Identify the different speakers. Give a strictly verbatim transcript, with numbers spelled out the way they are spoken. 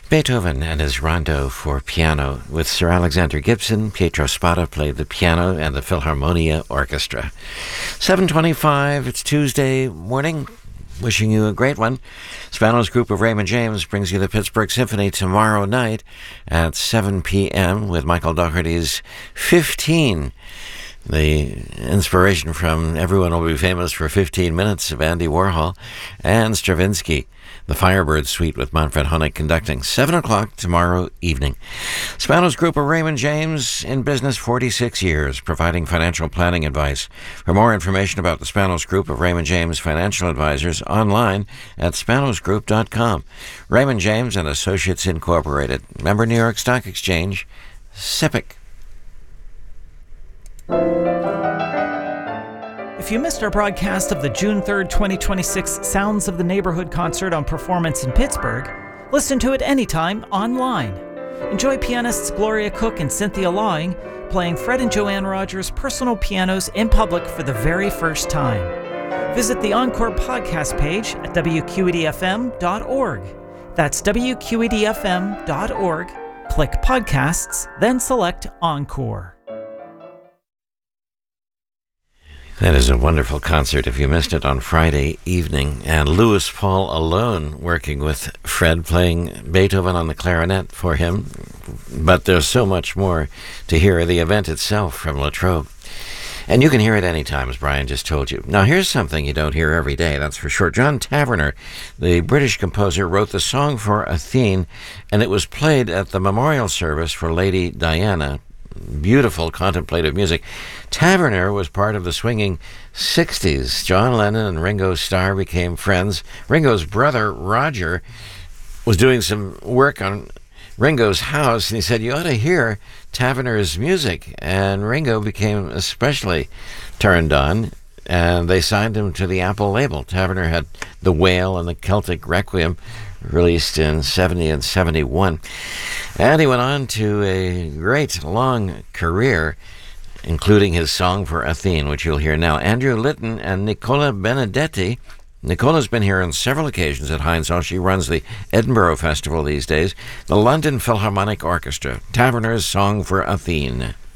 Speaker 1: Beethoven and his Rondo for piano with Sir Alexander Gibson. Pietro Spada played the piano and the Philharmonia Orchestra. seven twenty-five, it's Tuesday morning. Wishing you a great one. Spanos Group of Raymond James brings you the Pittsburgh Symphony tomorrow night at seven p.m. with Michael Dougherty's fifteen. The inspiration from Everyone Will Be Famous for fifteen Minutes of Andy Warhol and Stravinsky. The Firebird Suite with Manfred Honeck conducting. seven o'clock tomorrow evening. Spanos Group of Raymond James, in business forty-six years, providing financial planning advice. For more information about the Spanos Group of Raymond James Financial Advisors, online at spanos group dot com. Raymond James and Associates Incorporated. Member New York Stock Exchange. SIPC.
Speaker 2: If you missed our broadcast of the June third, twenty twenty-six Sounds of the Neighborhood concert on Performance in Pittsburgh, listen to it anytime online. Enjoy pianists Gloria Cook and Cynthia Lawing playing Fred and Joanne Rogers' personal pianos in public for the very first time. Visit the Encore podcast page at w q e d f m dot org. That's w q e d f m dot org. Click Podcasts, then select Encore.
Speaker 1: That is a wonderful concert if you missed it on Friday evening. And Louis Paul alone working with Fred, playing Beethoven on the clarinet for him. But there's so much more to hear. The event itself from La Trobe. And you can hear it anytime, as Brian just told you. Now, here's something you don't hear every day, that's for sure. John Taverner, the British composer, wrote the song for Athene, and it was played at the memorial service for Lady Diana. Beautiful contemplative music. Taverner was part of the swinging sixties. John Lennon and Ringo Starr became friends. Ringo's brother, Roger, was doing some work on Ringo's house, and he said, you ought to hear Taverner's music. And Ringo became especially turned on, and they signed him to the Apple label. Taverner had The Whale and the Celtic Requiem released in seventy and seventy-one. And he went on to a great long career, including his song for Athene, which you'll hear now. Andrew Litton and Nicola Benedetti. Nicola's been here on several occasions at Heinz Hall. She runs the Edinburgh Festival these days. The London Philharmonic Orchestra. Taverner's song for Athene.